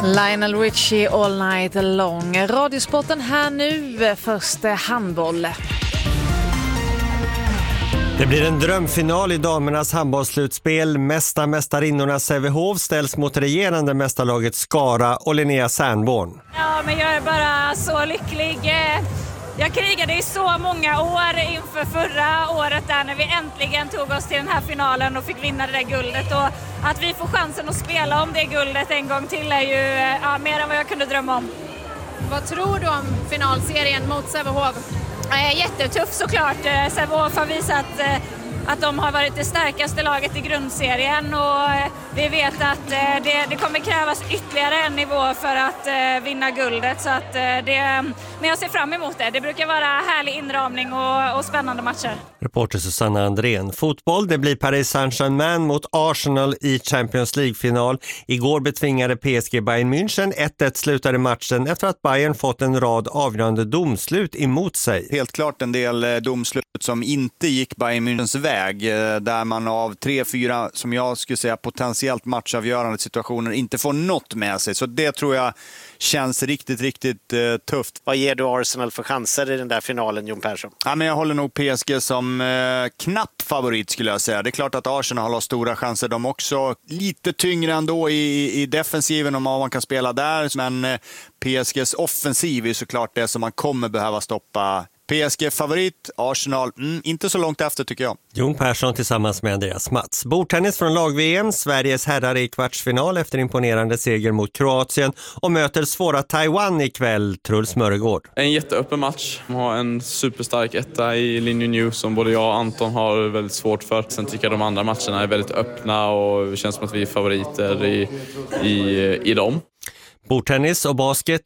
Lionel Richie All Night Long. Radiosporten här nu, först handboll. Det blir en drömfinal i damernas handbollsslutspel. Mästarinnorna Sävehof ställs mot regerande mästarlaget Skara och Linnea Sandborn. Ja, men jag är bara så lycklig. Jag krigade i så många år inför förra året där när vi äntligen tog oss till den här finalen och fick vinna det där guldet. Och att vi får chansen att spela om det guldet en gång till är ju mer än vad jag kunde drömma om. Vad tror du om finalserien mot Sävehof? Jättetuff såklart. Sävehof har visat att de har varit det starkaste laget i grundserien och vi vet att det kommer krävas ytterligare en nivå för att vinna guldet. Så att men jag ser fram emot det. Det brukar vara härlig inramning och spännande matcher. Reporter Susanna Andrén. Fotboll, det blir Paris Saint-Germain mot Arsenal i Champions League-final. Igår betvingade PSG Bayern München. 1-1 slutade matchen efter att Bayern fått en rad avgörande domslut emot sig. Helt klart en del domslut som inte gick Bayern Münchens väg, där man av 3-4, som jag skulle säga, potentiellt matchavgörande situationer inte får något med sig. Så det tror jag känns riktigt tufft. Vad ger du Arsenal för chanser i den där finalen, Jon Persson? Ja, men jag håller nog PSG som knapp favorit skulle jag säga. Det är klart att Arsenal har stora chanser. De också lite tyngre ändå i defensiven om man kan spela där. Men PSGs offensiv är såklart det som man kommer behöva stoppa. PSG-favorit, Arsenal, inte så långt efter tycker jag. Jon Persson tillsammans med Andreas Mats. Bordtennis från lag-VM. Sveriges herrar i kvartsfinal efter imponerande seger mot Kroatien och möter svåra Taiwan ikväll. Truls Mörregård. En jätteöppen match. Man har en superstark etta i Linje New som både jag och Anton har väldigt svårt för. Sen tycker jag de andra matcherna är väldigt öppna och det känns som att vi är favoriter i dem. Bordtennis och basket